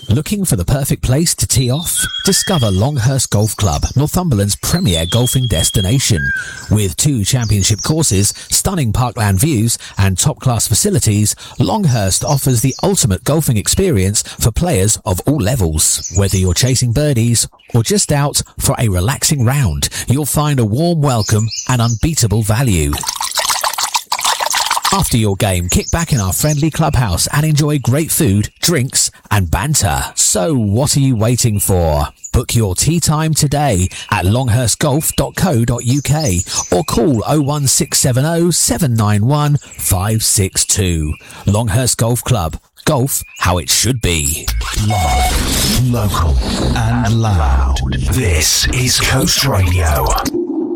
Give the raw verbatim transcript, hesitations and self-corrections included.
Looking for the perfect place to tee off? Discover Longhurst Golf Club, Northumberland's premier golfing destination. With two championship courses, stunning parkland views and top-class facilities, Longhurst offers the ultimate golfing experience for players of all levels. Whether you're chasing birdies or just out for a relaxing round, you'll find a warm welcome and unbeatable value. After your game, kick back in our friendly clubhouse and enjoy great food, drinks and banter. So what are you waiting for? Book your tee time today at longhurst golf dot co dot uk or call oh one six seven oh, seven nine one, five six two. Longhurst Golf Club. Golf how it should be. Live, local and loud. This is Coast Radio.